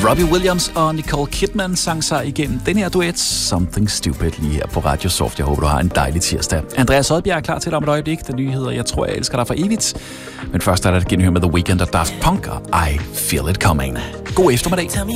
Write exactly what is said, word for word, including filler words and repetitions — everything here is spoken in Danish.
Robbie Williams og Nicole Kidman sang sig igennem den her duet Something Stupid lige her på Radio Soft. Jeg håber, du har en dejlig tirsdag. Andreas Odbjerg er klar til dig om et øjeblik. Den nyheder, jeg tror, jeg elsker dig for evigt. Men først er der et genhør med The Weeknd og Daft Punk og I Feel It Coming. God eftermiddag.